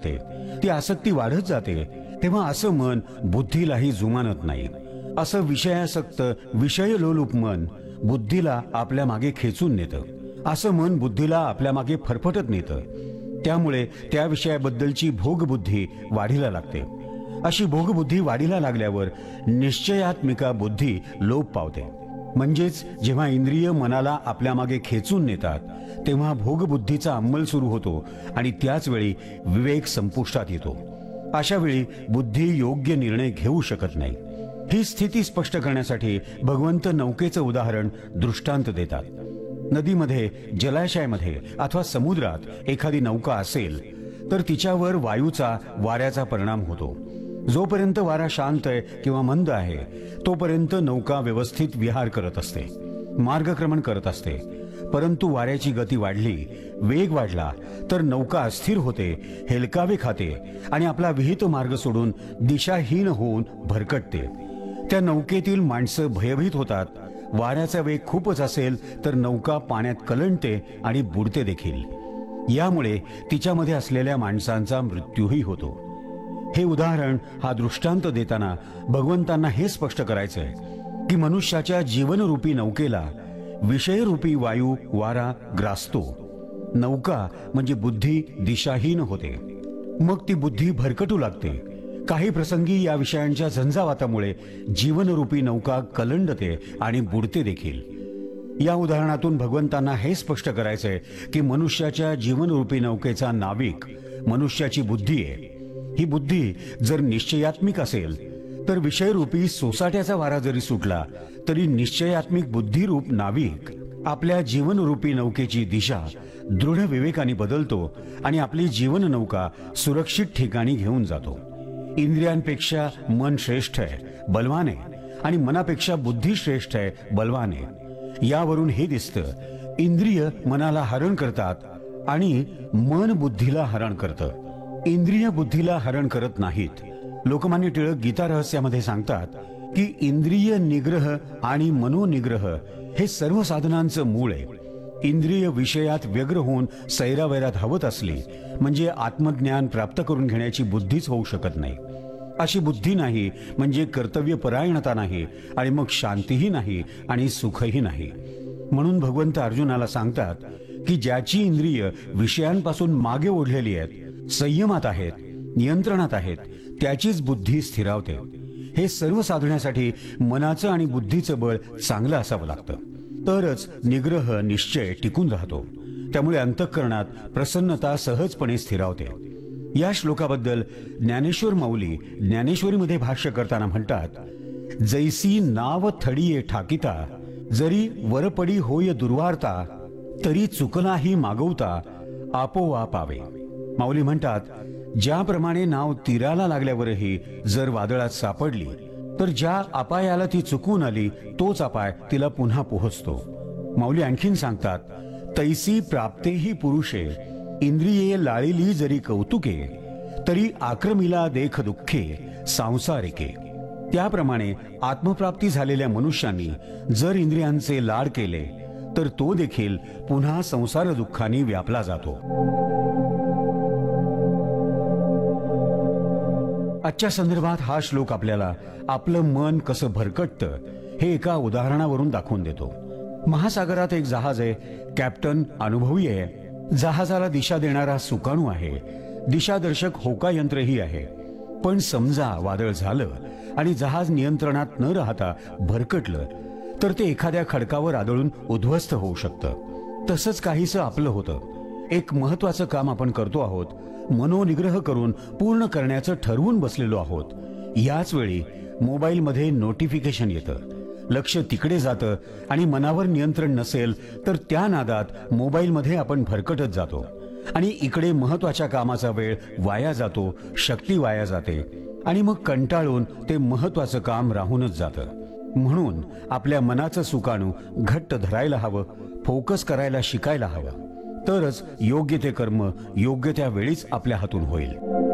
वाढते, ती आसक्ती वाढत जाते, तेव्हा असं मन बुद्धीलाही जुमानत नाही. असं विषयासक्त विषयलोलूप मन बुद्धीला आपल्या मागे खेचून नेतं. असं मन बुद्धीला आपल्या मागे फरफटत नेतं. त्यामुळे त्या विषयाबद्दलची भोगबुद्धी वाढीला लागते. अशी भोगबुद्धी वाढीला लागल्यावर निश्चयात्मिका बुद्धी लोप पावते. म्हणजेच जेव्हा इंद्रिय मनाला आपल्या मागे खेचून नेतात तेव्हा भोगबुद्धीचा अंमल सुरू होतो आणि त्याच वेळी विवेक संपुष्टात येतो. अशा वेळी बुद्धी योग्य निर्णय घेऊ शकत नाही. ही स्थिती स्पष्ट करण्यासाठी भगवंत नौकेचं उदाहरण दृष्टांत देतात. नदीमध्ये, जलाशयामध्ये अथवा समुद्रात एखादी नौका असेल तर तिच्यावर वायूचा, वाऱ्याचा परिणाम होतो. जोपर्यंत वारा शांत आहे किंवा मंद आहे तोपर्यंत नौका व्यवस्थित विहार करत असते, मार्गक्रमण करत असते. परंतु वाऱ्याची गती वाढली, वेग वाढला तर नौका अस्थिर होते, हेलकावे खाते आणि आपला विहित मार्ग सोडून दिशाहीन होऊन भरकटते. त्या नौकेतील माणसं भयभीत होतात. वाऱ्याचा वेग खूपच असेल तर नौका पाण्यात कलंडते आणि बुडते देखील. यामुळे तिच्यामध्ये असलेल्या माणसांचा मृत्यूही होतो. हे उदाहरण, हा दृष्टांत देताना भगवंतांना हे स्पष्ट करायचंय की मनुष्याच्या जीवनरूपी नौकेला विषयरूपी वायू, वारा ग्रासतो. नौका म्हणजे बुद्धी दिशाहीन होते. मग ती बुद्धी भरकटू लागते. काही प्रसंगी या विषयांच्या झंझावातामुळे जीवनरूपी नौका कलंडते आणि बुडते देखील. या उदाहरणातून भगवंतांना हे स्पष्ट करायचंय की मनुष्याच्या जीवनरूपी नौकेचा नाविक मनुष्याची बुद्धी आहे. ही बुद्धी जर निश्चयात्मिक असेल तर विषयरूपी सोसाट्याचा वारा जरी सुटला तरी निश्चयात्मिक बुद्धिरूप नाविक आपल्या जीवनरूपी नौकेची दिशा दृढ विवेकाने बदलतो आणि आपली जीवन नौका सुरक्षित ठिकाणी घेऊन जातो. इंद्रियांपेक्षा मन श्रेष्ठ आहे, बलवान आहे, आणि मनापेक्षा बुद्धी श्रेष्ठ आहे, बलवान आहे. यावरून हे दिसतं, इंद्रिय मनाला हरण करतात आणि मन बुद्धीला हरण करतं. इंद्रिय बुद्धीला हरण करत नाहीत. लोकमान्य टिळक गीता रहस्यामध्ये सांगतात की इंद्रिय निग्रह आणि मनोनिग्रह हे सर्व साधनांचं मूळ आहे. इंद्रिय विषयात व्यग्र होऊन सैरावैरात हवत असली म्हणजे आत्मज्ञान प्राप्त करून घेण्याची बुद्धीच होऊ शकत नाही. अशी बुद्धी नाही म्हणजे कर्तव्यपरायणता नाही आणि मग शांतीही नाही आणि सुखही नाही. म्हणून भगवंत अर्जुनाला सांगतात की ज्याची इंद्रिय विषयांपासून मागे ओढलेली आहेत, संयमात आहेत, नियंत्रणात आहेत, त्याचीच बुद्धी स्थिरावते. हे सर्व साधण्यासाठी मनाचं आणि बुद्धीचं बळ चांगलं असावं लागतं. तरच निग्रह, निश्चय टिकून राहतो. त्यामुळे अंतःकरणात प्रसन्नता सहजपणे स्थिरावते. या श्लोकाबद्दल ज्ञानेश्वर माऊली ज्ञानेश्वरीमध्ये भाष्य करताना म्हणतात, जैसी नाव थडीये ठाकिता, जरी वरपडी होय दुर्वार्ता, तरी चुकलाही मागवता आपोआप आवे. माऊली म्हणतात, ज्याप्रमाणे नाव तीराला लागल्यावरही जर वादळात सापडली तर ज्या अपायाला ती चुकून आली तोच अपाय तिला पुन्हा पोहोचतो. माऊली आणखीन सांगतात, तैसी प्राप्तेही पुरुषे, इंद्रिये लाळिली जरी कौतुके, तरी आक्रमिला देख दुःखे सांसारिके. त्याप्रमाणे आत्मप्राप्ती झालेल्या मनुष्याने जर इंद्रियांचे लाड केले तर तो देखील पुन्हा संसार दुःखाने व्यापला जातो. आजच्या संदर्भात हा श्लोक आपल्याला आपलं मन कसं भरकटतं हे एका उदाहरणावरून दाखवून देतो. महासागरात एक जहाज आहे. कॅप्टन अनुभवी आहे. जहाजाला दिशा देणारा सुकाणू आहे. दिशादर्शक होका यंत्रही आहे. पण समजा वादळ झालं आणि जहाज नियंत्रणात न राहता भरकटलं तर ते एखाद्या खडकावर आदळून उद्ध्वस्त होऊ शकतं. तसंच काहीसं आपलं होतं. एक महत्वाचं काम आपण करतो आहोत, मनोनिग्रह करून पूर्ण करण्याचं ठरवून बसलेलो आहोत. याच वेळी मोबाईलमध्ये नोटिफिकेशन येतं. लक्ष तिकडे जातं आणि मनावर नियंत्रण नसेल तर त्या नादात मोबाईलमध्ये आपण भरकटत जातो आणि इकडे महत्वाच्या कामाचा वेळ वाया जातो, शक्ती वाया जाते आणि मग कंटाळून ते महत्वाचं काम राहूनच जातं. म्हणून आपल्या मनाचं सुकाणू घट्ट धरायला हवं, फोकस करायला शिकायला हवं. तरच योग्य ते कर्म योग्य त्या वेळीच आपल्या हातून होईल.